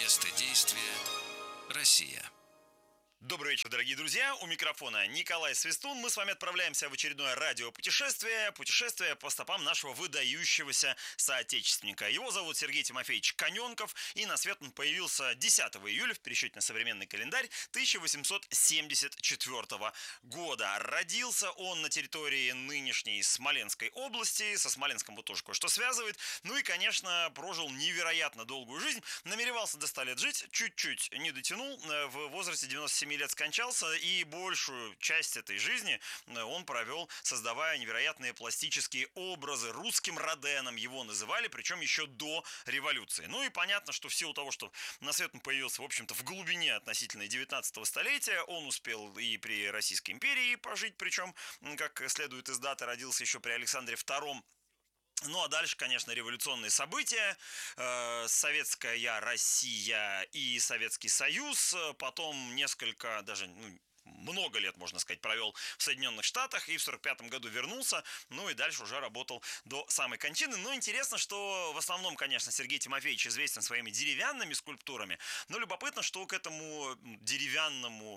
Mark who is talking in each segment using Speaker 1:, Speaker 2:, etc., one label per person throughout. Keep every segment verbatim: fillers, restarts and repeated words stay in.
Speaker 1: Место действия – Россия.
Speaker 2: Добрый вечер, дорогие друзья. У микрофона Николай Свистун. Мы с вами отправляемся в очередное радиопутешествие. Путешествие по стопам нашего выдающегося соотечественника. Его зовут Сергей Тимофеевич Каненков. И на свет он появился десятого июля в пересчете на современный календарь тысяча восемьсот семьдесят четвёртого года. Родился он на территории нынешней Смоленской области. Со Смоленском вот тоже кое-что связывает. Ну и, конечно, прожил невероятно долгую жизнь. Намеревался до ста лет жить. Чуть-чуть не дотянул. В возрасте девяноста семи лет скончался, и большую часть этой жизни он провел, создавая невероятные пластические образы. Русским Роденом его называли, причем еще до революции. Ну и понятно, что в силу того, что на свет он появился, в общем-то, в глубине относительно девятнадцатого столетия, он успел и при Российской империи пожить, причем, как следует из даты, родился еще при Александре втором. Ну а дальше, конечно, революционные события, э, Советская Россия и Советский Союз, потом несколько, даже ну, много лет, можно сказать, провел в Соединенных Штатах и в сорок пятом году вернулся, ну и дальше уже работал до самой кончины. Но интересно, что в основном, конечно, Сергей Тимофеевич известен своими деревянными скульптурами, но любопытно, что к этому деревянному,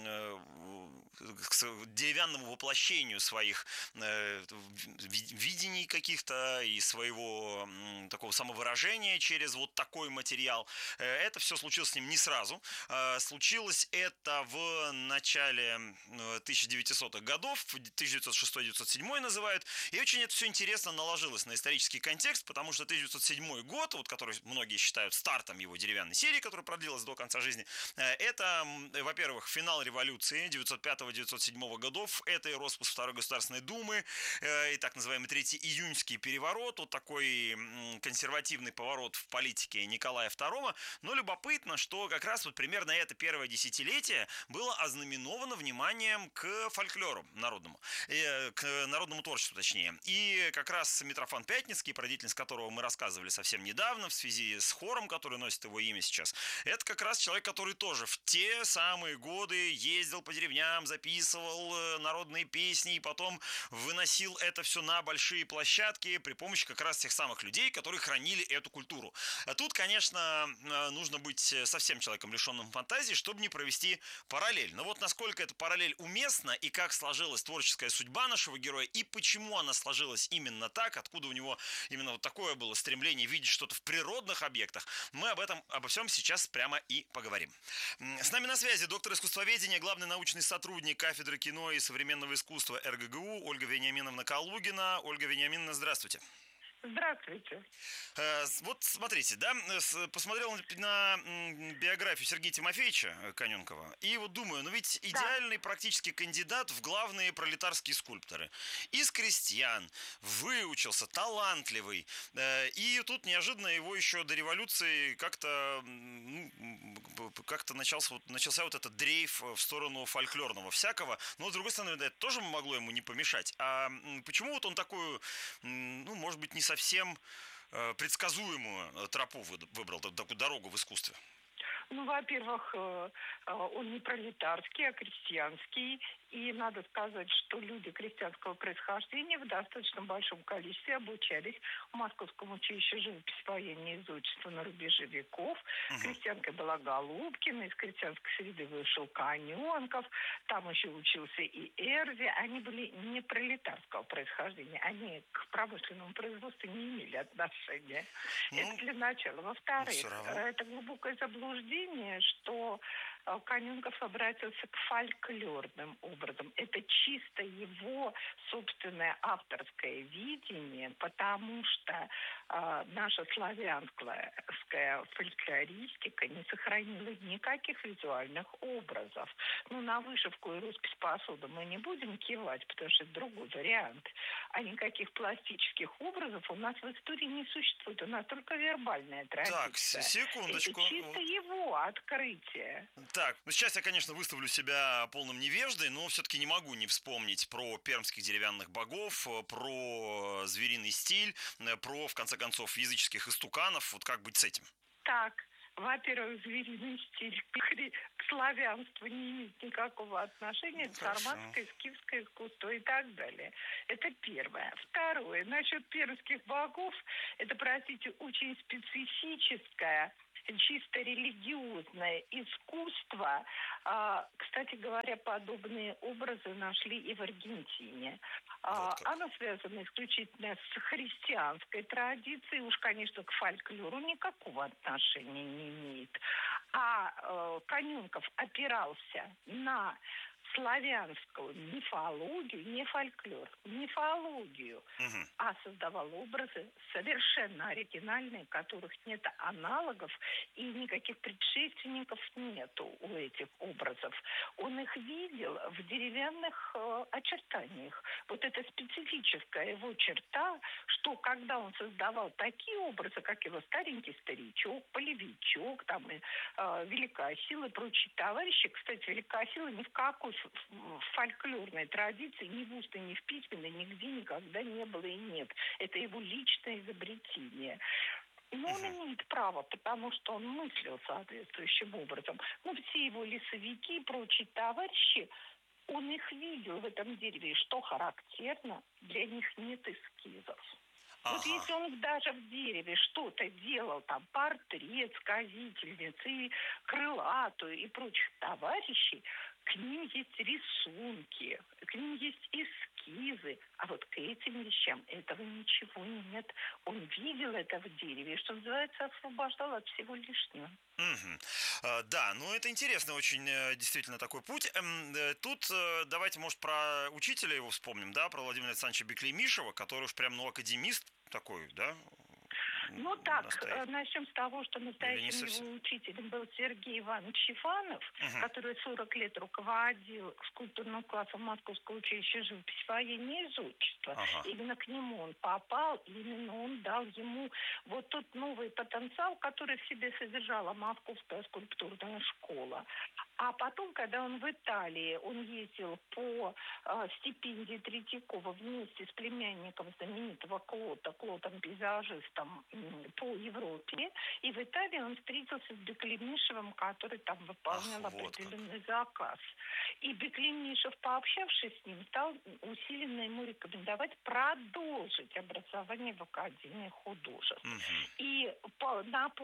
Speaker 2: к деревянному воплощению своих видений каких-то и своего такого самовыражения через вот такой материал, это все случилось с ним не сразу. Случилось это в начале В начале тысяча девятисотых годов, тысяча девятьсот шестой — девятьсот седьмой называют, и очень это все интересно наложилось на исторический контекст, потому что тысяча девятьсот седьмой год, вот, который многие считают стартом его деревянной серии, которая продлилась до конца жизни, это, во-первых, финал революции девятьсот пятого — девятьсот седьмого годов, это и распуск Второй Государственной Думы, и так называемый Третий июньский переворот, вот такой консервативный поворот в политике Николая второго, но любопытно, что как раз вот примерно это первое десятилетие было ознаменовано вниманием к фольклору народному, к народному творчеству точнее. И как раз Митрофан Пятницкий, про деятельность которого мы рассказывали совсем недавно в связи с хором, который носит его имя сейчас, это как раз человек, который тоже в те самые годы ездил по деревням, записывал народные песни и потом выносил это все на большие площадки при помощи как раз тех самых людей, которые хранили эту культуру. А тут, конечно, нужно быть совсем человеком, лишенным фантазии, чтобы не провести параллель. Но вот насколько эта параллель уместна и как сложилась творческая судьба нашего героя и почему она сложилась именно так, откуда у него именно вот такое было стремление видеть что-то в природных объектах, мы об этом, обо всем сейчас прямо и поговорим. С нами на связи доктор искусствоведения, главный научный сотрудник кафедры кино и современного искусства эр гэ гэ у Ольга Вениаминовна Калугина. Ольга Вениаминовна, здравствуйте.
Speaker 3: Здравствуйте.
Speaker 2: Вот смотрите, да, посмотрел на биографию Сергея Тимофеевича Каненкова и вот думаю, ну ведь идеальный практически кандидат в главные пролетарские скульпторы. Из крестьян, выучился, талантливый. И тут неожиданно его еще до революции как-то ну, как-то начался, вот, начался вот этот дрейф в сторону фольклорного всякого. Но, с другой стороны, это тоже могло ему не помешать. А почему вот он такую, ну, может быть, не совсем совсем э, предсказуемую тропу выбрал, такую дорогу в искусстве?
Speaker 3: Ну, во-первых, он не пролетарский, а крестьянский. И надо сказать, что люди крестьянского происхождения в достаточно большом количестве обучались в Московском училище живописи, военного изучества на рубеже веков. Uh-huh. Крестьянкой была Голубкина, из крестьянской среды вышел Каненков, там еще учился и Эрзи. Они были не пролетарского происхождения, они к промышленному производству не имели отношения. Ну, это для начала. Во-вторых, это глубокое заблуждение, что Каненков обратился к фольклорным образом. Это чисто его собственное авторское видение, потому что э, наша славянская фольклористика не сохранила никаких визуальных образов. Ну, на вышивку и роспись посуды мы не будем кивать, потому что это другой вариант. А никаких пластических образов у нас в истории не существует. У нас только вербальная традиция.
Speaker 2: Так, секундочку.
Speaker 3: Это чисто его открытие.
Speaker 2: Так, ну сейчас я, конечно, выставлю себя полным невеждой, но все-таки не могу не вспомнить про пермских деревянных богов, про звериный стиль, про, в конце концов, языческих истуканов. Вот как быть с этим?
Speaker 3: Так, во-первых, звериный стиль к славянству не имеет никакого отношения. Это сарматское, скифское искусство и так далее. Это первое. Второе. Насчет пермских богов, это, простите, очень специфическая чисто религиозное искусство. А, кстати говоря, подобные образы нашли и в Аргентине. А,
Speaker 2: Вот как.
Speaker 3: оно связано исключительно с христианской традицией, уж, конечно, к фольклору никакого отношения не имеет. А э, Канюнков опирался на славянскую мифологию, не фольклор, мифологию,
Speaker 2: Мгм.
Speaker 3: а создавал образы совершенно оригинальные, которых нет аналогов и никаких предшественников нету у этих образов. Он их видел в деревянных э, очертаниях. Вот это специфическая его черта, что когда он создавал такие образы, как его старенький старичок, полевичок, там, и, э, Великая сила и прочие товарищи, кстати, Великая сила ни в какой в фольклорной традиции, ни в устной, ни в письменной, нигде никогда не было и нет. Это его личное изобретение. Но он
Speaker 2: Мгм.
Speaker 3: имеет право, потому что он мыслил соответствующим образом. Но все его лесовики и прочие товарищи, он их видел в этом дереве. И что характерно, для них нет эскизов. Вот
Speaker 2: Ага.
Speaker 3: если он даже в дереве что-то делал, там, портрет сказительницы, крылатую и прочих товарищей, к ним есть рисунки, к ним есть эскизы. А вот к этим вещам этого ничего нет. Он видел это в дереве, что называется, освобождал от всего лишнего.
Speaker 2: Мгм. А, Да, ну это интересный очень э, действительно такой путь. Эм, э, Тут э, давайте, может, про учителя его вспомним, да, про Владимира Александровича Беклемишева, который уж прям, ну, академист такой, да,
Speaker 3: Ну
Speaker 2: м,
Speaker 3: так,
Speaker 2: настоящий.
Speaker 3: э, начнем с того, что
Speaker 2: Или не
Speaker 3: настоящим
Speaker 2: совсем?
Speaker 3: его учителем был Сергей Иванович Иванов,
Speaker 2: Мгм.
Speaker 3: который сорок лет руководил скульптурным классом Московского училища живописи военной из отчества.
Speaker 2: Ага.
Speaker 3: Именно к нему он попал, именно он дал ему вот тот новый потенциал, который в себе содержала Московская скульптурная школа. А потом, когда он в Италии, он ездил по э, стипендии Третьякова вместе с племянником знаменитого Клота, Клотом-пейзажистом м, по Европе. И в Италии он встретился с Беклемишевым, который там выполнял
Speaker 2: Ах, вот как.
Speaker 3: определенный заказ. И Беклемишев, пообщавшись с ним, стал усиленно ему рекомендовать продолжить образование в Академии художеств.
Speaker 2: Мгм.
Speaker 3: И по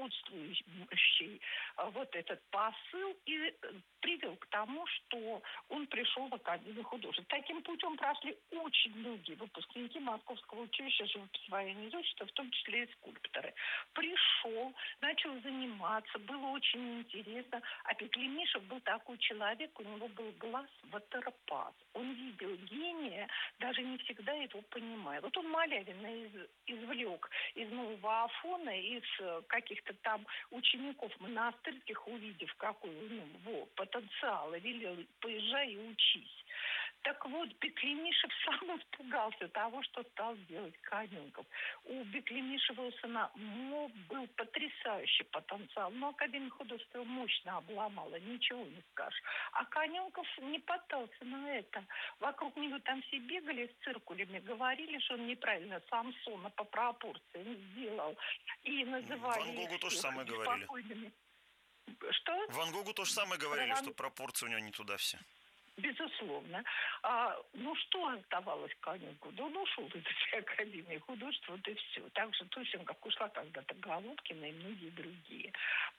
Speaker 3: напутствующий э, вот этот посыл и э, привел к тому, что он пришел в Академию художеств. Таким путем прошли очень многие выпускники Московского училища живописи военной изучества, в том числе и скульпторы. Пришел, начал заниматься, было очень интересно. А Беклемишев был такой человек, у него был глаз ватерпаз. Он видел гения, даже не всегда его понимая. Вот он Малявина из, извлек из Нового Афона, из э, каких-то там учеников монастырских, увидев, какой у него потенциал, и велел: поезжай и учись. Так вот, Беклемишев сам испугался того, что стал делать Канюнков. У Беклемишева сына был потрясающий потенциал, но Академия художеств его мощно обломала, ничего не скажешь. А Канюнков не поддался на это. Вокруг него там все бегали с циркулями, говорили, что он неправильно Самсона по пропорциям сделал. И называли
Speaker 2: Ван Гогу
Speaker 3: их
Speaker 2: то же
Speaker 3: всех
Speaker 2: самое говорили.
Speaker 3: беспокойными. Что?
Speaker 2: Ван Гогу то же самое
Speaker 3: Про
Speaker 2: говорили,
Speaker 3: Ван
Speaker 2: что пропорции у него не туда все.
Speaker 3: Безусловно. А, ну, что оставалось Канюнку? Да он ушел из этой Академии художеств, вот и все. Так же точно, как ушла когда-то Голубкина и многие другие.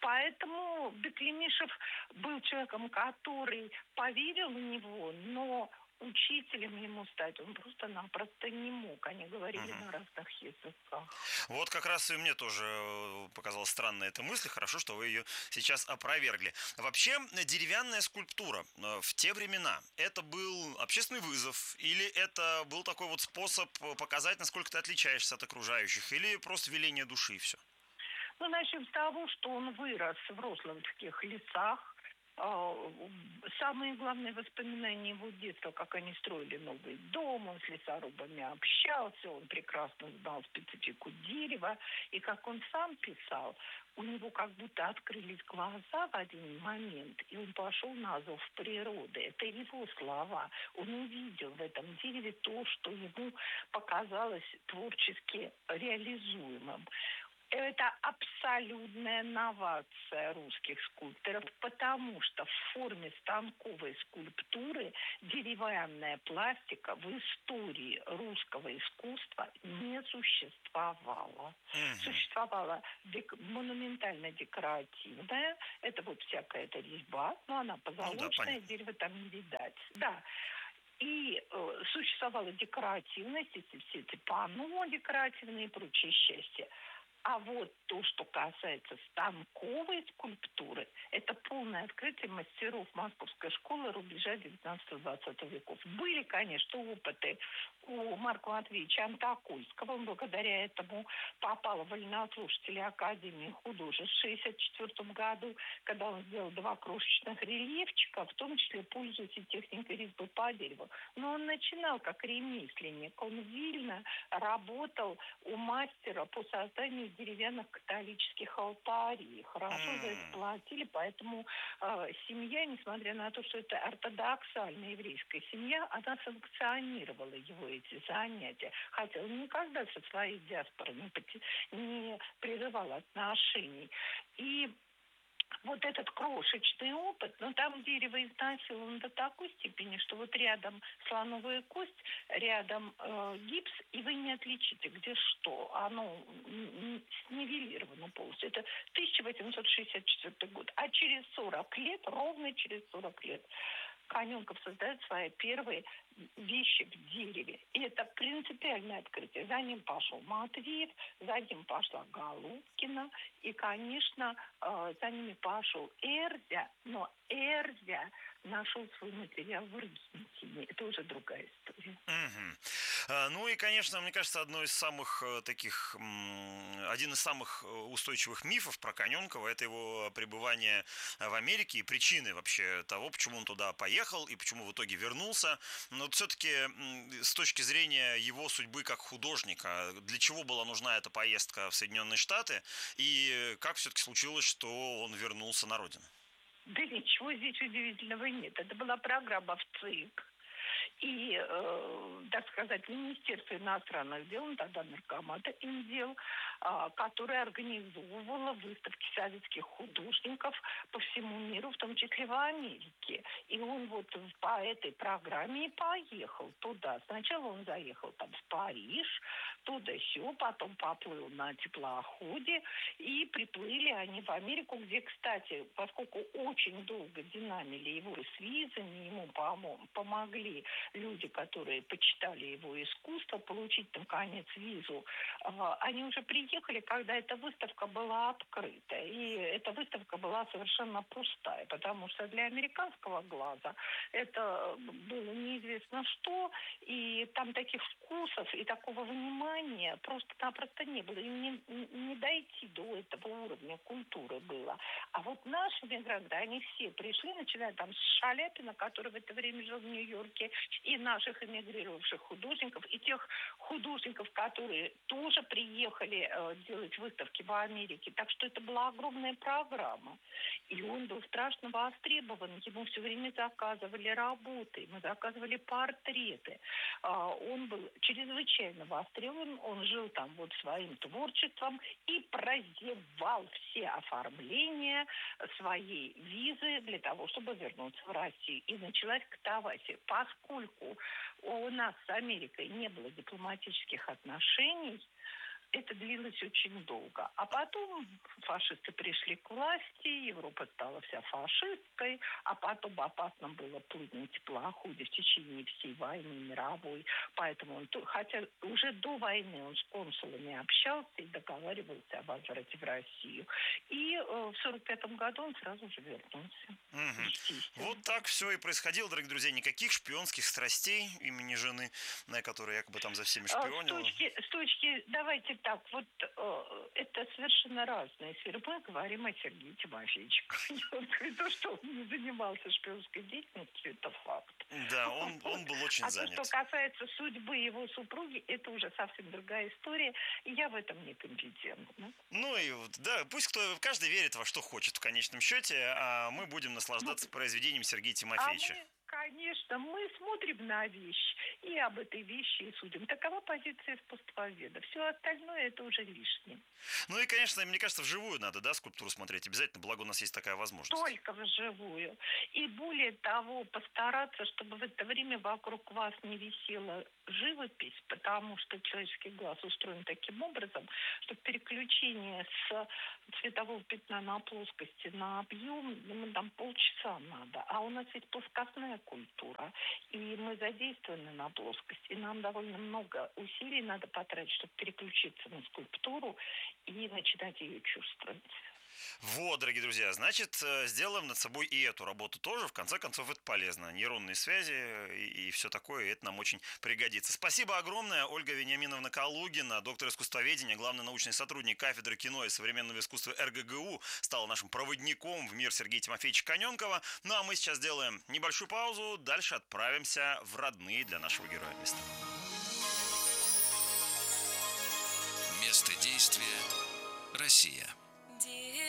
Speaker 3: Поэтому Беклемишев был человеком, который поверил в него, но учителем ему стать он просто-напросто не мог. Они говорили
Speaker 2: Мгм.
Speaker 3: на разных языках.
Speaker 2: Вот как раз и мне тоже э, показалась странная эта мысль. Хорошо, что вы ее сейчас опровергли. Вообще, э, деревянная скульптура э, в те времена, это был общественный вызов? Или это был такой вот способ э, показать, насколько ты отличаешься от окружающих? Или просто веление души и все?
Speaker 3: Ну, начнем с того, что он вырос в рословских лесах. А, Самые главные воспоминания его детства, как они строили новый дом, он с лесорубами общался, он прекрасно знал специфику дерева. И как он сам писал, у него как будто открылись глаза в один момент, и он пошел на зов природы. Это его слова. Он увидел в этом дереве то, что ему показалось творчески реализуемым. Это абсолютная новация русских скульпторов, потому что в форме станковой скульптуры деревянная пластика в истории русского искусства не существовала.
Speaker 2: Мгм.
Speaker 3: Существовала дек- монументально-декоративная, это вот всякая эта резьба, но она позолоченная,
Speaker 2: понятно.
Speaker 3: дерево там не видать. Да. И э, существовала декоративность, эти все эти панно декоративные и прочие счастья. А вот то, что касается станковой скульптуры, это полное открытие мастеров Московской школы рубежа девятнадцатого-двадцатого веков. Были, конечно, опыты у Марка Матвеевича Антокольского. Он благодаря этому попал в вольнослушатели Академии художеств в шестьдесят четвёртом году, когда он сделал два крошечных рельефчика, в том числе пользуясь и техникой резьбы по дереву. Но он начинал как ремесленник. Он вильно работал у мастера по созданию деревянных католических алтарей. Хорошо за это
Speaker 2: М.
Speaker 3: платили, поэтому э, семья, несмотря на то, что это ортодоксальная еврейская семья, она санкционировала его эти занятия. Хотя он никогда со своей диаспорой не, поте- не прерывал отношений. И вот этот крошечный опыт, но там дерево изнасиловано до такой степени, что вот рядом слоновая кость, рядом э, гипс, и вы не отличите, где что. Оно н- н- снивелировано полностью. Это тысяча восемьсот шестьдесят четвёртый год. А через сорок лет, ровно через сорок лет, Каненков создает свои первые вещи в дереве. И это принципиальное открытие. За ним пошел Матвеев, за ним пошла Голубкина, и, конечно, э, за ними пошел Эрзя, но Эрзя нашел свой материал в Аргентине. Это уже другая история.
Speaker 2: Мгм. А, Ну и, конечно, мне кажется, одно из самых э, таких, м, один из самых э, устойчивых мифов про Каненкова — это его пребывание э, в Америке и причины вообще того, почему он туда поехал и почему в итоге вернулся. Но все-таки с точки зрения его судьбы как художника, для чего была нужна эта поездка в Соединенные Штаты и как все-таки случилось, что он вернулся на родину?
Speaker 3: Да ничего здесь удивительного нет. Это была программа в ЦИК. И, э, так сказать, Министерство иностранных дел, ну, тогда Наркомата индел, э, которое организовывало выставки советских художников по всему миру, в том числе в Америке. И он вот по этой программе и поехал туда. Сначала он заехал там в Париж, туда-сё, потом поплыл на теплоходе, и приплыли они в Америку, где, кстати, поскольку очень долго динамили его с визами, ему помо- помогли люди, которые почитали его искусство, получить, наконец, визу. А, Они уже приехали, когда эта выставка была открыта. И эта выставка была совершенно пустая, потому что для американского глаза это было неизвестно что, и там таких вкусов и такого внимания просто-напросто не было. Им не, не дойти до этого уровня культуры было. А вот наши мигранты, они все пришли, начиная там с Шаляпина, который в это время жил в Нью-Йорке, и наших эмигрировавших художников, и тех художников, которые тоже приехали э, делать выставки в Америке. Так что это была огромная программа. И он был страшно востребован. Ему все время заказывали работы, мы заказывали портреты. А, он был чрезвычайно востребован. Он жил там вот своим творчеством и прозевал все оформления своей визы для того, чтобы вернуться в Россию. И началась катавасия. Поскольку у нас с Америкой не было дипломатических отношений, это длилось очень долго. А потом фашисты пришли к власти, Европа стала вся фашистской, а потом опасно было плыть на теплоходе в течение всей войны мировой. Поэтому он, хотя уже до войны он с консулами общался и договаривался о возврате в Россию. И э, в сорок пятом году он сразу же вернулся.
Speaker 2: Мгм.
Speaker 3: Естественно.
Speaker 2: Вот так все и происходило, дорогие друзья. Никаких шпионских страстей имени жены, на которая якобы там за всеми
Speaker 3: А, С
Speaker 2: шпионила.
Speaker 3: точки, с точки, давайте так, вот э, это совершенно разные сферы. Мы говорим о Сергее Тимофеевиче. То, что он не занимался шпионской деятельностью, это факт.
Speaker 2: Да, он, он был очень
Speaker 3: А то, что
Speaker 2: занят.
Speaker 3: касается судьбы его супруги, это уже совсем другая история, и я в этом некомпетентна.
Speaker 2: Ну и вот, да, пусть кто, каждый верит во что хочет в конечном счете, а мы будем наслаждаться произведением Сергея
Speaker 3: А
Speaker 2: Тимофеевича.
Speaker 3: мы, Конечно, мы смотрим на вещь и об этой вещи и судим. Такова позиция искусствоведа. Все остальное это уже лишнее.
Speaker 2: Ну и, конечно, мне кажется, вживую надо, да, скульптуру смотреть. Обязательно, благо у нас есть такая возможность.
Speaker 3: Только вживую. И более того, постараться, чтобы в это время вокруг вас не висела живопись, потому что человеческий глаз устроен таким образом, что переключение с цветового пятна на плоскости, на объем, ну, там полчаса надо. А у нас ведь плоскостная культура, и мы задействованы на плоскости. И нам довольно много усилий надо потратить, чтобы переключиться на скульптуру и начинать ее чувствовать.
Speaker 2: Вот, дорогие друзья, значит, сделаем над собой и эту работу тоже. В конце концов, это полезно. Нейронные связи и, и все такое, и это нам очень пригодится. Спасибо огромное. Ольга Вениаминовна Калугина, доктор искусствоведения, главный научный сотрудник кафедры кино и современного искусства эр гэ гэ у, стала нашим проводником в мир Сергея Тимофеевича Коненкова. Ну, а мы сейчас сделаем небольшую паузу. Дальше отправимся в родные для нашего героя места.
Speaker 1: Место действия – Россия.